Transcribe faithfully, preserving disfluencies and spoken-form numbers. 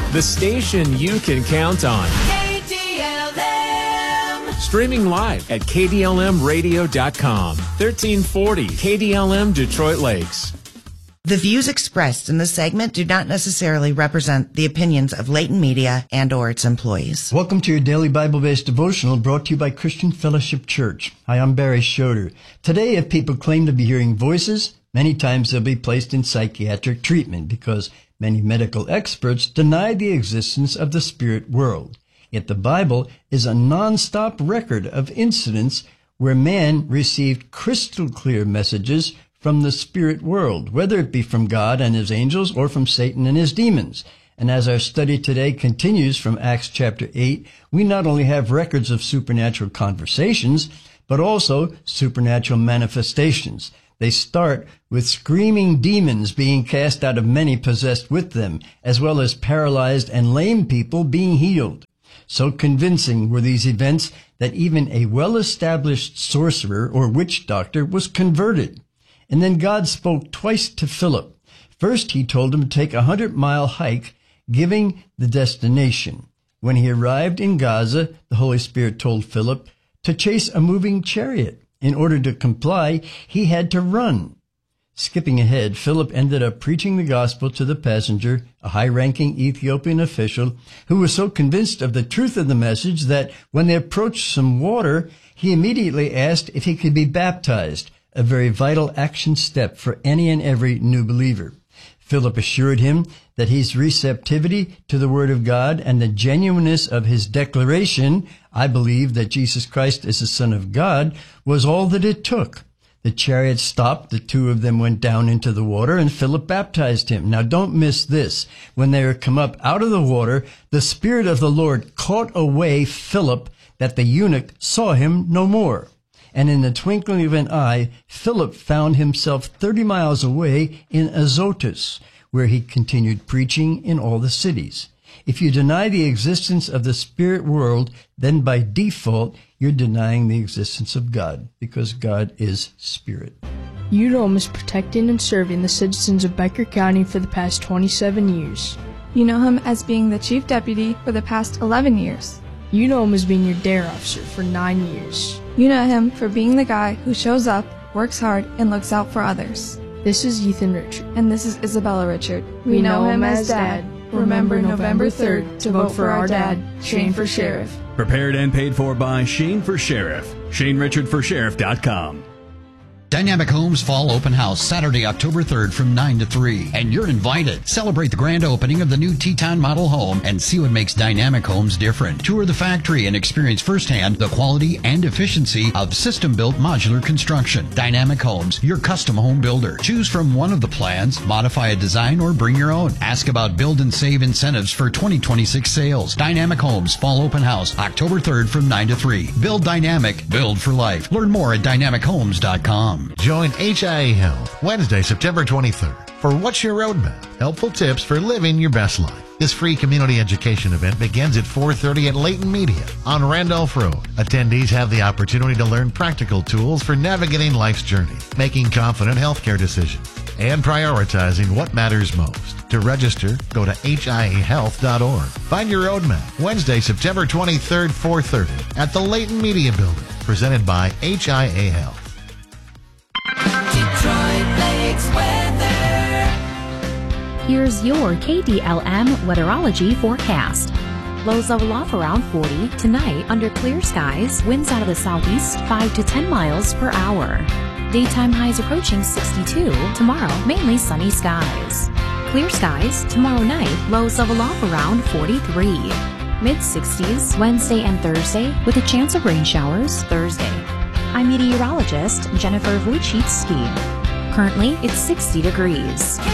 the station you can count on. K D L M. Streaming live at K D L M radio dot com. thirteen forty K D L M Detroit Lakes. The views expressed in this segment do not necessarily represent the opinions of Leighton Media and or its employees. Welcome to your daily Bible-based devotional brought to you by Christian Fellowship Church. Hi, I'm Barry Schroeder. Today, if people claim to be hearing voices, many times they'll be placed in psychiatric treatment because many medical experts deny the existence of the spirit world. Yet the Bible is a non-stop record of incidents where man received crystal clear messages from the spirit world, whether it be from God and his angels or from Satan and his demons. And as our study today continues from Acts chapter eight, we not only have records of supernatural conversations, but also supernatural manifestations. They start with screaming demons being cast out of many possessed with them, as well as paralyzed and lame people being healed. So convincing were these events that even a well-established sorcerer or witch doctor was converted. And then God spoke twice to Philip. First, he told him to take a hundred-mile hike, giving the destination. When he arrived in Gaza, the Holy Spirit told Philip to chase a moving chariot. In order to comply, he had to run. Skipping ahead, Philip ended up preaching the gospel to the passenger, a high-ranking Ethiopian official, who was so convinced of the truth of the message that when they approached some water, he immediately asked if he could be baptized, a very vital action step for any and every new believer. Philip assured him that his receptivity to the Word of God and the genuineness of his declaration, I believe that Jesus Christ is the Son of God, was all that it took. The chariot stopped, the two of them went down into the water, and Philip baptized him. Now don't miss this. When they were come up out of the water, the Spirit of the Lord caught away Philip, that the eunuch saw him no more. And in the twinkling of an eye, Philip found himself thirty miles away in Azotus, where he continued preaching in all the cities. If you deny the existence of the spirit world, then by default, you're denying the existence of God, because God is spirit. U N O M is protecting and serving the citizens of Becker County for the past twenty-seven years. You know him as being the chief deputy for the past eleven years. You know him as being your dare officer for nine years. You know him for being the guy who shows up, works hard, and looks out for others. This is Ethan Richard. And this is Isabella Richard. We, we know, know him as Dad. Remember November third to vote for our dad, Shane for Sheriff. Prepared and paid for by Shane for Sheriff. Shane Richard for Sheriff dot com. Dynamic Homes Fall Open House, Saturday, October third from nine to three. And you're invited. Celebrate the grand opening of the new Teton model home and see what makes Dynamic Homes different. Tour the factory and experience firsthand the quality and efficiency of system-built modular construction. Dynamic Homes, your custom home builder. Choose from one of the plans, modify a design, or bring your own. Ask about build and save incentives for twenty twenty-six sales. Dynamic Homes Fall Open House, October third from nine to three. Build dynamic, build for life. Learn more at dynamic homes dot com. Join H I A Health Wednesday, September twenty-third for What's Your Roadmap? Helpful tips for living your best life. This free community education event begins at four thirty at Leighton Media on Randolph Road. Attendees have the opportunity to learn practical tools for navigating life's journey, making confident healthcare decisions, and prioritizing what matters most. To register, go to H I A health dot org. Find your roadmap Wednesday, September twenty-third, four thirty at the Leighton Media Building, presented by H I A Health. Detroit Lakes weather. Here's your K D L M weatherology forecast. Lows level off around forty. Tonight, under clear skies, winds out of the southeast five to ten miles per hour. Daytime highs approaching sixty-two. Tomorrow, mainly sunny skies. Clear skies, tomorrow night, lows level off around forty-three. Mid sixties, Wednesday and Thursday, with a chance of rain showers Thursday. I'm meteorologist Jennifer Wojcicki. Currently, it's sixty degrees.